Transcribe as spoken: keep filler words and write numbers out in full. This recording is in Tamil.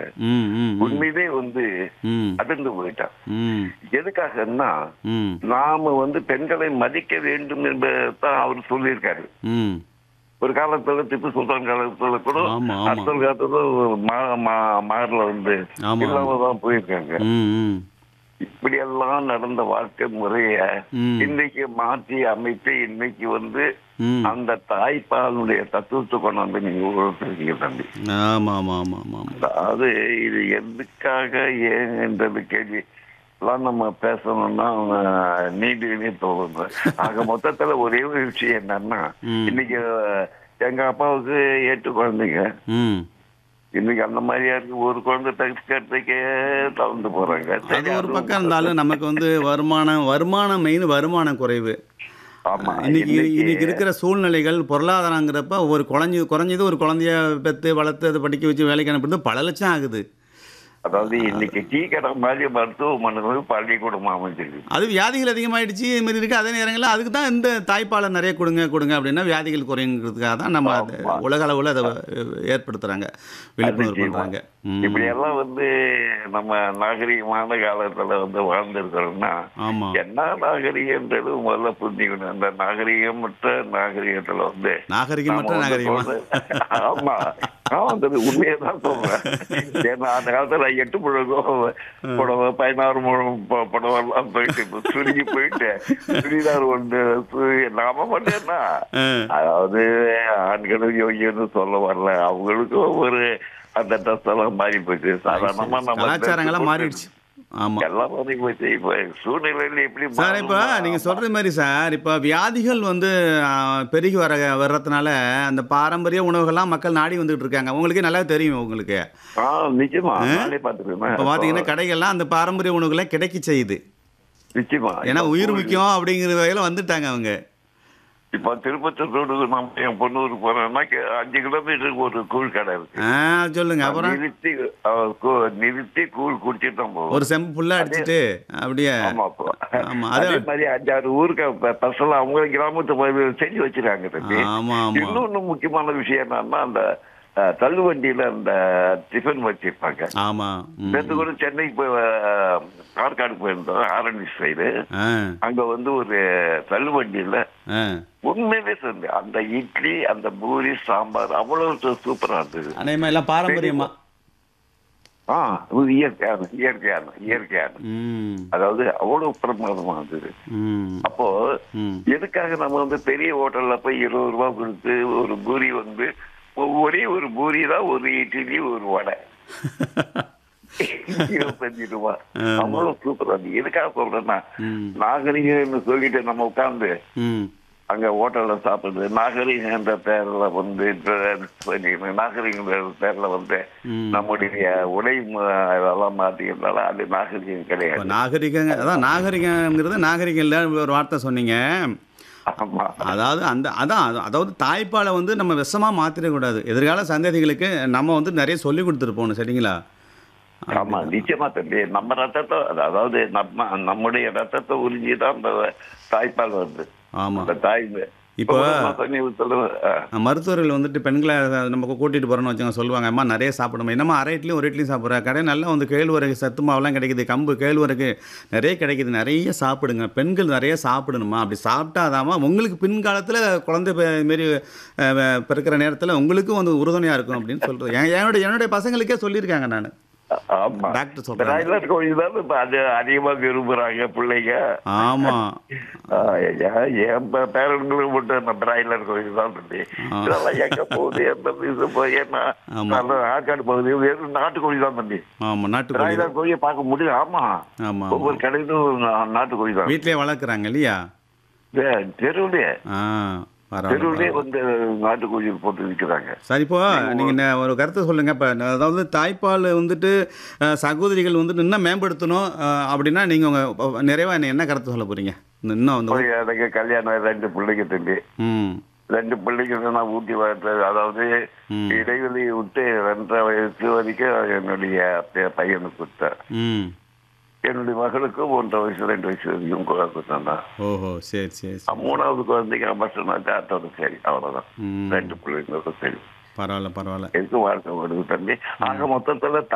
ம், ம், ம், உண்மையிலே வந்து ம், அதிர்ந்து போயிட்டான். ம், எதுக்காகன்னா, ம், நாம வந்து பெண்களை மதிக்க வேண்டும் என்பதான் அவர் சொல்லியிருக்காரு. ம். ஒரு காலத்துல திப்பு சுல்தான் காலத்துல கூட ஆமா, ஆமா. அடுத்த காலத்துல மா- மா- மாறல வந்து ஆமா, ஆமா. இல்லாம தான் போயிருக்காங்க. ம், ம், இப்படியெல்லாம் நடந்த வாழ்க்கை முறைய ம், இன்னைக்கு மாற்றி அமைத்து இன்னைக்கு வந்து ம். அந்த தாய்ப்பாலுடைய தத்துவத்தை கொண்டாந்து நீங்க உணர்த்துறீங்க தம்பி. ஆமா, ஆமா, ஆமா, ஆமா, ஆமா. அதாவது இது எதுக்காக ஏன் என்றது கேள்வி எல்லாம் நம்ம பேசணும்னா அஹ், நீண்டு நீ தோணுது. ஆக மொத்தத்துல ஒரே ஒரு விஷயம் என்னன்னா, ம். இன்னைக்கு எங்க அப்பாவுக்கு எட்டு குழந்தைங்க. ம். இன்னைக்கு அந்த மாதிரியா இருக்கு, ஒரு குழந்தை தகுதிக்கே தளர்ந்து போறாங்க. அது சரி, ஒரு அது பக்கம் இருந்தாலும் நமக்கு வந்து வருமானம் வருமானம் மெயின் வருமானம் குறைவு. ஆமா. இன்னைக்கு இன்னைக்கு இன்னைக்கு இருக்கிற சூழ்நிலைகள் பொருளாதாரங்கிறப்ப ஒரு குழந்தை குறைஞ்சது ஒரு குழந்தைய பெற்று வளர்த்து அதை படிக்க வச்சு வேலைக்கு அனுப்புறது பல லட்சம் ஆகுது. அதாவது இன்னைக்கு டீ கடை மாதிரி மருத்துவமனைகள் பள்ளிக்கூடம் அமைஞ்சிருக்கு. அது வியாதிகள் அதிகமாயிடுச்சு இது மாதிரி இருக்குது. அதே நேரங்களில் அதுக்கு தான் இந்த தாய்ப்பாலை நிறைய கொடுங்க கொடுங்க அப்படின்னா வியாதிகள் குறைங்கிறதுக்காக தான் நம்ம அதை ஆமா. உலக அளவில் அதை ஏற்படுத்துகிறாங்க, விழிப்புணர்வு நிச்சயமா. பண்ணுறாங்க. இப்படி எல்லாம் வந்து நம்ம நாகரிகமான காலத்துல வந்து வாழ்ந்திருக்கிறோம்னா ஆமாம். என்ன நாகரிகன்றது முதல்ல புரிஞ்சுக்கணும். அந்த நாகரிகமற்ற நாகரிகத்துல வந்து நாகரிகமற்ற நாம வந்து நாகரிகமா? சொல்றது- ஆமா, நான் வந்து உண்மையை தான் சொல்றேன். ஏன்னா அந்த காலத்துல எட்டு முழக்கம் புடவை பதினாறு முழம் பு- புடவை எல்லாம் போயிட்டு இப்ப சுருங்கி போயிட்டு சுடிதார் ஒன்று சு- நாம பண்ணேன்னா அதாவது ஆண்களும் யோகியன்னு சொல்ல வரல, அவங்களுக்கும் ஒரு அந்த ட்ரெஸ் எல்லாம் மாறி போச்சு. சாதாரணமா நம்ம கலாச்சாரங்கள்லாம் மாறிடுச்சு. ஆமாம் எல்லாம் மாறி போச்சு. இப்ப சூழ்நிலையில எப்படி சார். இப்போ மாறணும்னா- நீங்கள் சொல்கிற மாதிரி சார், இப்போ வியாதிகள் வந்து ஆ, பெருகி வர வர்றதுனால அந்த பாரம்பரிய உணவுகள்லாம் மக்கள் நாடி வந்துகிட்டு இருக்காங்க. உங்களுக்கே நல்லா தெரியும். உங்களுக்கு ஆ, நிச்சயமா நானே பார்த்துருக்கேன். இப்போ பார்த்தீங்கன்னா கடைகள்லாம் அந்த பாரம்பரிய உணவுகளை கிடைக்க செய்யுது. நிச்சயமா ஏன்னா இப்ப உயிர் கூழ் முக்கியம் அப்படிங்கிற வகையில் வந்துட்டாங்க அவங்க. இப்ப திருப்பத்தூர் ரோடு நம்ம என் பொண்ணூருக்கு போறோம்னா கே- அஞ்சு கிலோமீட்டருக்கு ஒரு கூழ் கடை இருக்கு. ஆ சொல்லுங்க. அப்புறம் நிறுத்தி அஹ், கூ- நிறுத்தி கூழ் குடிச்சிட்டு தான் போவோம். ஒரு செம்பு ஃபுல்லாக அடிச்சுட்டு அப்படியே. ஆமா, அப்போ. ஆமா, அது- அதே மாதிரி அஞ்சாறு ஊருக்கு பசங்க அவங்க கிராமத்து பகுதியில் செஞ்சு வச்சிருக்காங்க தம்பி. ஆமாம் ஆமாம். இன்னொன்னு முக்கியமான விஷயம் என்னன்னா, அந்த அஹ், தள்ளுவண்டியில அந்த டிஃபன் வச்சிருப்பாங்க. ஆமாம். ம். நேற்று கூட சென்னைக்கு போய் அஹ், ஆற்காடு போயிருந்தோம், ஆரணி சைடு. ஆ அங்க வந்து ஒரு தள்ளுவண்டியில ஆ உண்மையிலே சொல்லு, அந்த இட்லி அந்த பூரி சாம்பார் அவ்வளவு சூ- சூப்பரா இருந்தது. அதேமாதிரி எல்லாம் பாரம்பரியமா. ஆ, இது இயற்கையான இயற்கையான இயற்கையான ம் அதாவது அவ்வளவு பிரமாதமா இருந்தது. ம் அப்போ ம் எதுக்காக நம்ம வந்து பெரிய ஹோட்டல்ல போய் இருபது ரூபாய் கொடுத்து ஒரு பூரி வந்து ஒரே ஒரு பூரி தான், ஒரு இட்லி ஒரு வடை இருபத்தஞ்சு ரூபாய் அவ்வளவு சூப்பரா இருந்தது. எதுக்காக சொல்றேன்னா, ம் நாகரிகம்னு சொல்லிட்டு நம்ம உட்கார்ந்து ம் அங்க ஹோட்டல்ல சாப்பிடுறது நாகரிகம் என்ற பேர்ல வந்து நாகரிகம் பேர்ல வந்து ம். நம்முடைய உடை ம- இதெல்லாம் மாத்திக்கிறதால அது நாகரிகம் இப்போ கிடையாது. நாகரிகங்க அதான் நாகரிகங்கிறது நாகரிகம் இல்லை ஒரு வார்த்தை சொன்னீங்க. ஆமா, அதாவது அந்த அதான் அது- அதாவது தாய்ப்பாலை வந்து நம்ம விஷமாக மாற்றிடக்கூடாது. எதிர்கால சந்ததிகளுக்கு நம்ம வந்து நிறைய சொல்லி கொடுத்துட்டு போகணும். சரிங்களா? ஆமா, நிச்சயமா தம்பி. நம்ம ரத்தத்தை அதாவது நம்ம நம்முடைய ரத்தத்தை உறிஞ்சிதான் அந்த தாய்ப்பால் வருது. ஆமாம். அந்த தாய் இப்போ தண்ணி ஊத்தலும் மருத்துவர்கள் வந்துட்டு பெண்களை நம்ம கூட்டிகிட்டு போகிறோன்னு வச்சுங்க சொல்லுவாங்க, அம்மா நிறைய சாப்பிடணும். என்னம்மா அரை இட்லியும் ஒரு இட்லியும் சாப்பிட்ற கடை நல்லா வந்து கேழ்வரகு சத்து மாவுலாம் கிடைக்குது, கம்பு கேழ்வரகு நிறைய கிடைக்குது, நிறைய சாப்பிடுங்க. பெண்கள் நிறைய சாப்பிடணுமா, அப்படி சாப்பிட்டாதாம்மா உங்களுக்கு பின்காலத்தில் குழந்தை பெ- மாரி அஹ், பிறக்கிற நேரத்தில் உங்களுக்கும் வந்து உறுதுணையாக இருக்கும் அப்படின்னு சொல்கிறது. என்னுடைய என்னுடைய பசங்களுக்கே சொல்லியிருக்காங்க. நான் ஆமா, டாக்டர் சொல்கிறாங்க. பிராய்லர் கோழி தான் இப்ப அது அதிகமா விரும்புறாங்க பிள்ளைங்க. ஆமாம். ஆஹ் ஏன் என் பே- பேரன்களுக்கு மட்டும் அந்த பிராய்லர் கோயில் தான் தம்பி. இதெல்லாம் எங்க போகுது, எந்த இது போய் ஏன்னா ஆமா. நல்ல ஆற்காடு பகுதி வெறும் நாட்டுக்கோழி தான் தம்பி. ஆமாம். நாட்டுக்கோழி. பிராய்லர் கோழியை பார்க்க முடியல. ஆமா, ஆமாம். ஒவ்வொரு கடையிலும் நா- நாட்டுக்கோழி தான் வீட்டிலே வளர்க்குறாங்க இல்லையா? தெருவுலயே ஆ பரவாயில்ல. தெருவுலயே வந்து நாட்டுக்கோழி போட்டு விற்கிறாங்க. சரி, இப்போ நீங்கள் ஒரு கருத்தை சொல்லுங்கள். இப்போ அதாவது தாய்ப்பால் வந்துட்டு அஹ், சகோதரிகள் வந்துட்டு இன்னும் மேம்படுத்தணும் அஹ், அப்படின்னா நீங்கள் உங்கள் நிறைவாக என்ன என்ன கருத்தை சொல்ல போகிறீங்க? இன்னும் வந்து போய் எனக்கு கல்யாணம் ரெண்டு பிள்ளைங்க தம்பி. ம் ரெண்டு பிள்ளைங்க நான் ஊட்டி வளர்த்தது. அதாவது ம். இடைவெளி விட்டு ரெண்டரை வயசு வரைக்கும் என்னுடைய பைய- பையனுக்கு கொடுத்தேன். ம் என்னுடைய மகளுக்கும் ஒன்றரை வயசு ரெண்டு வயசு வரைக்கும் கொடுத்தேன். ஓஹோ சரி சரி சரி. மூணாவது குழந்தைக்கு அம்பர்சனாச்சு அதோட சரி, அவ்வளவுதான். ம் ரெண்டு பிள்ளைங்களோட சரி, பரவாயில்ல பரவாயில்ல. எதுக்கும் வாழ்க்கை வருது தம்பி. ஆக மொத்தத்துல